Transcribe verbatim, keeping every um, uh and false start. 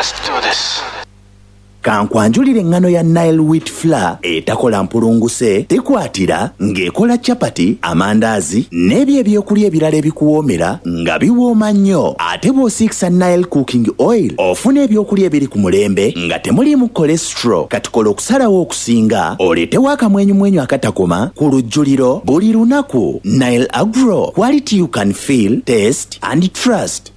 Let's do this. Kankwanjulira engano ya Nile wheat flour etakola mpulunguse tekwatira ng'ekola chapati, amandazi n'ebyo ebyokulya ebirala ebikuwoomera nga biwooma nnyo. Ate bw'osiikisa Nile cooking oil ofuna ebyokulya ebiri ku mulembe nga temuliimu cholesterol. Katukola okusalawo okusinga oleetewo akamwenyumwenyu akatakoma ku lujjuliro buli lunaku. Nile Agro, quality you can feel, taste and trust.